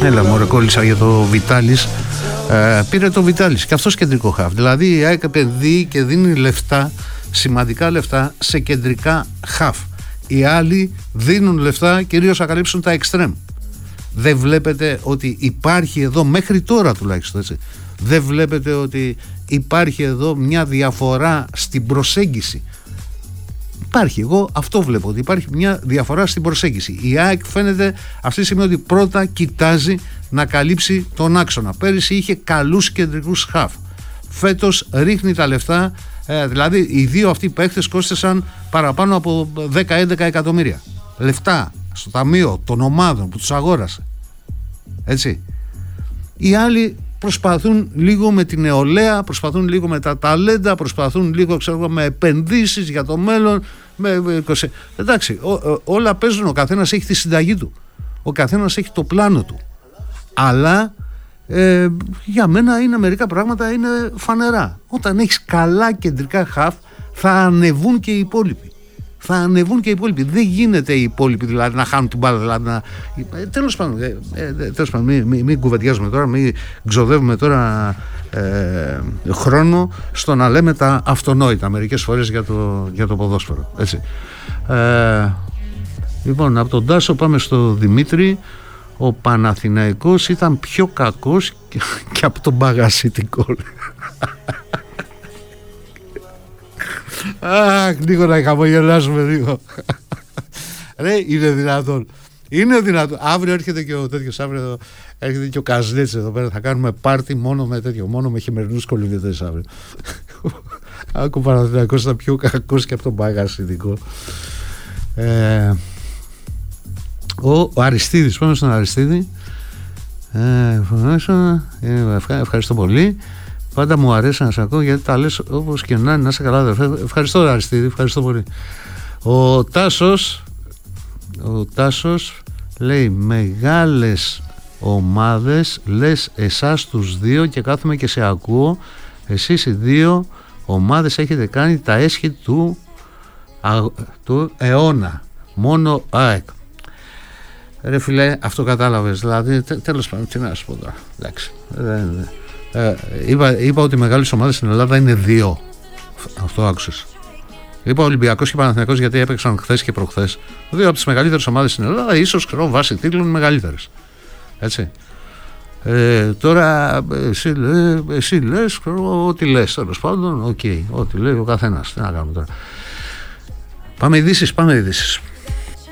Έλα μωρέ, κόλλησα για το Βιτάλης. Πήρε το Βιτάλης και αυτός κεντρικό χαφ. Δηλαδή η ΑΕΚ επενδύει και δίνει λεφτά, σημαντικά λεφτά, σε κεντρικά χαφ. Οι άλλοι δίνουν λεφτά κυρίως να καλύψουν τα εξτρέμ. Δεν βλέπετε ότι υπάρχει εδώ, μέχρι τώρα τουλάχιστον έτσι, δεν βλέπετε ότι υπάρχει εδώ μια διαφορά στην προσέγγιση? Υπάρχει, εγώ αυτό βλέπω, ότι υπάρχει μια διαφορά στην προσέγγιση. Η ΑΕΚ φαίνεται αυτή τη στιγμή ότι πρώτα κοιτάζει να καλύψει τον άξονα. Πέρυσι είχε καλούς κεντρικούς χαφ. Φέτος ρίχνει τα λεφτά, δηλαδή οι δύο αυτοί παίχτες κόστησαν παραπάνω από 10-11 εκατομμύρια. Λεφτά στο ταμείο των ομάδων που τους αγόρασε. Έτσι. Οι άλλοι προσπαθούν λίγο με την νεολαία, προσπαθούν λίγο με τα ταλέντα, προσπαθούν λίγο με επενδύσεις για το μέλλον. Εντάξει, όλα παίζουν, ο καθένας έχει τη συνταγή του, ο καθένας έχει το πλάνο του. Αλλά για μένα είναι μερικά πράγματα είναι φανερά. Όταν έχεις καλά κεντρικά χαφ θα ανεβούν και οι υπόλοιποι. Δεν γίνεται οι υπόλοιποι δηλαδή να χάνουν την μπάλα. Δηλαδή, τέλος πάντων, μην κουβεντιάζουμε τώρα, μην ξοδεύουμε τώρα χρόνο στο να λέμε τα αυτονόητα μερικές φορές για το ποδόσφαιρο. Έτσι. Λοιπόν, από τον Τάσο πάμε στο Δημήτρη. Ο Παναθηναϊκός ήταν πιο κακός και από τον Παγασιτικό. Αχ, λίγο να χαμογελάσουμε λίγο. Ρε, είναι δυνατόν. Αύριο έρχεται και ο τέτοιος, αύριο έρχεται και ο Καζνέτς εδώ πέρα. Θα κάνουμε πάρτι μόνο με χειμερινούς κολυμβητές αύριο. Άκου, Παναθηναϊκός ήταν πιο κακός και από τον Παγασιτικό. Ο Αριστίδης, πάμε στον Αριστίδη. Ευχαριστώ πολύ. Πάντα μου αρέσει να σε ακούω γιατί τα λες όπως και να είναι, να είσαι καλά αδερφέ. Ευχαριστώ Αριστίδη, ευχαριστώ πολύ. Ο Τάσος λέει μεγάλες ομάδες, λες εσάς τους δύο και κάθομαι και σε ακούω. Εσείς οι δύο ομάδες έχετε κάνει τα έσχη του αιώνα. Μόνο ΑΕΚ. Ρε φιλέ, αυτό κατάλαβες. Δηλαδή, τέλος πάντων, τι να σου πω τώρα. Εντάξει. Είπα ότι οι μεγάλες ομάδες στην Ελλάδα είναι δύο. Αυτό άκουσες. Είπα Ολυμπιακός και Παναθηναϊκός γιατί έπαιξαν χθες και προχθές. Δύο από τις μεγαλύτερες ομάδες στην Ελλάδα, ίσως βάσει τίτλων μεγαλύτερες. Έτσι. Τώρα εσύ λες ό,τι λες, τέλος πάντων. Οκ, ό,τι λέει ο καθένας. Τι να κάνουμε τώρα. Πάμε ειδήσεις.